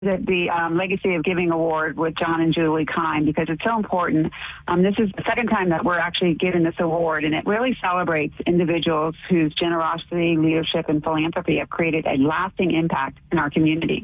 the Legacy of Giving Award with John and Julie Kine because it's so important. This is the second time that we're actually giving this award, and it really celebrates individuals whose generosity, leadership, and philanthropy have created a lasting impact in our community.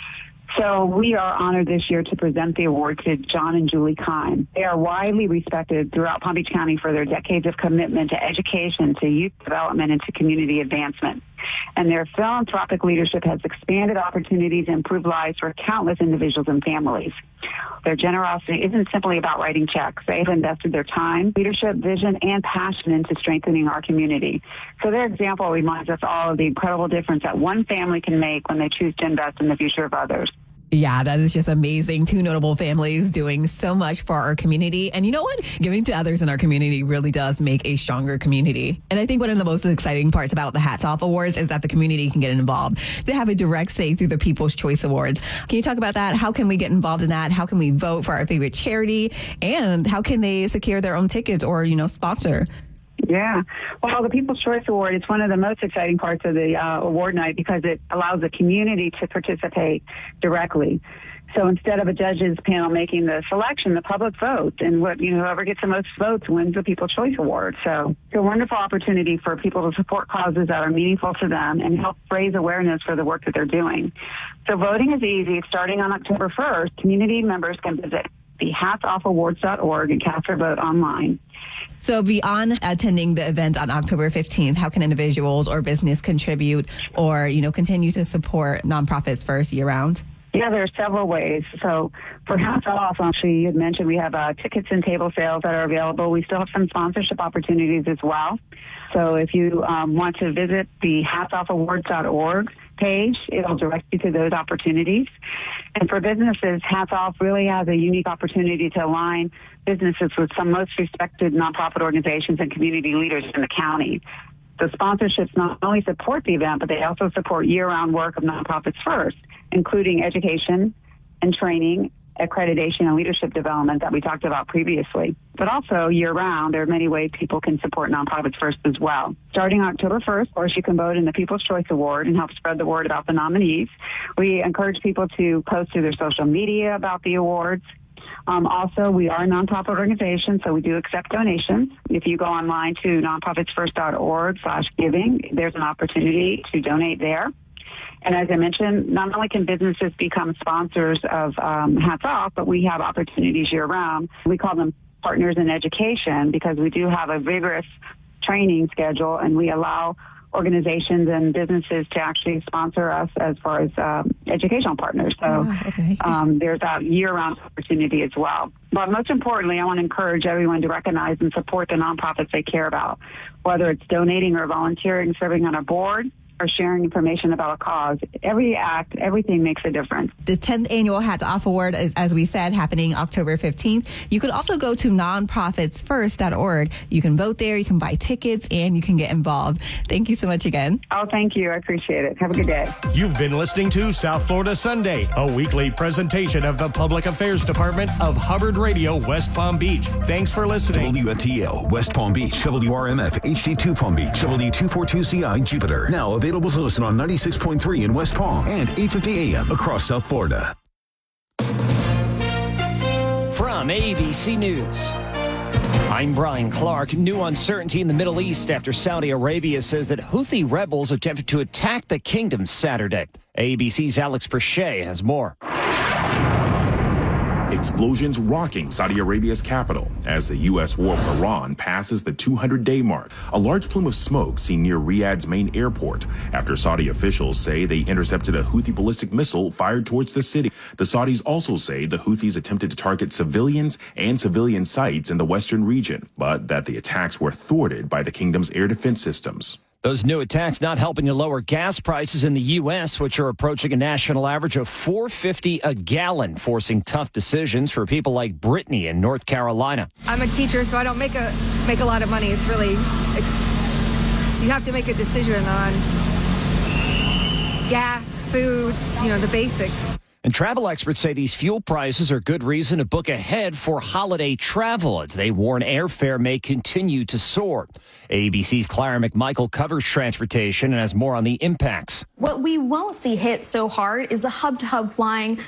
So we are honored this year to present the award to John and Julie Kine. They are widely respected throughout Palm Beach County for their decades of commitment to education, to youth development, and to community advancement. And their philanthropic leadership has expanded opportunities and improved lives for countless individuals and families. Their generosity isn't simply about writing checks. They have invested their time, leadership, vision, and passion into strengthening our community. So their example reminds us all of the incredible difference that one family can make when they choose to invest in the future of others. Yeah, that is just amazing. Two notable families doing so much for our community. And you know what? Giving to others in our community really does make a stronger community. And I think one of the most exciting parts about the Hats Off Awards is that the community can get involved. They have a direct say through the People's Choice Awards. Can you talk about that? How can we get involved in that? How can we vote for our favorite charity? And how can they secure their own tickets or, sponsor? Yeah. Well, the People's Choice Award is one of the most exciting parts of the award night because it allows the community to participate directly. So instead of a judges panel making the selection, the public votes, and whoever gets the most votes wins the People's Choice Award. So it's a wonderful opportunity for people to support causes that are meaningful to them and help raise awareness for the work that they're doing. So voting is easy. Starting on October 1st, community members can visit the hatsoffawards.org and cast their vote online. So beyond attending the event on October 15th, how can individuals or business contribute or, continue to support nonprofits first year-round? Yeah, there are several ways. So for Hats Off, actually, you had mentioned we have tickets and table sales that are available. We still have some sponsorship opportunities as well. So if you want to visit the hatsoffawards.org page, it'll direct you to those opportunities. And for businesses, Hats Off really has a unique opportunity to align businesses with some most respected nonprofit organizations and community leaders in the county. The sponsorships not only support the event, but they also support year-round work of nonprofits first, including education and training, accreditation, and leadership development that we talked about previously. But also year-round, there are many ways people can support nonprofits first as well. Starting October 1st, of course, you can vote in the People's Choice Award and help spread the word about the nominees. We encourage people to post to their social media about the awards. Also, we are a nonprofit organization, so we do accept donations. If you go online to nonprofitsfirst.org/giving, there's an opportunity to donate there. And as I mentioned, not only can businesses become sponsors of Hats Off, but we have opportunities year-round. We call them partners in education because we do have a vigorous training schedule, and we allow organizations and businesses to actually sponsor us as far as educational partners. So there's a year-round opportunity as well. But most importantly, I want to encourage everyone to recognize and support the nonprofits they care about, whether it's donating or volunteering, serving on a board, or sharing information about a cause. Every act, everything makes a difference. The 10th Annual Hats Off Award is, as we said, happening October 15th. You could also go to nonprofitsfirst.org. You can vote there, you can buy tickets, and you can get involved. Thank you so much again. Oh, thank you. I appreciate it. Have a good day. You've been listening to South Florida Sunday, a weekly presentation of the Public Affairs Department of Hubbard Radio, West Palm Beach. Thanks for listening. WFTL, West Palm Beach, WRMF, HD2 Palm Beach, W242CI, Jupiter. Now available to listen on 96.3 in West Palm and 850 AM across South Florida. From ABC News, I'm Brian Clark. New uncertainty in the Middle East after Saudi Arabia says that Houthi rebels attempted to attack the kingdom Saturday. ABC's Alex Perche has more. Explosions rocking Saudi Arabia's capital as the U.S. war with Iran passes the 200-day mark. A large plume of smoke seen near Riyadh's main airport after Saudi officials say they intercepted a Houthi ballistic missile fired towards the city. The Saudis also say the Houthis attempted to target civilians and civilian sites in the western region, but that the attacks were thwarted by the kingdom's air defense systems. Those new attacks not helping to lower gas prices in the U.S., which are approaching a national average of $4.50 a gallon, forcing tough decisions for people like Brittany in North Carolina. I'm a teacher, so I don't make a lot of money. You have to make a decision on gas, food, the basics. And travel experts say these fuel prices are good reason to book ahead for holiday travel as they warn airfare may continue to soar. ABC's Clara McMichael covers transportation and has more on the impacts. What we won't see hit so hard is the hub-to-hub flying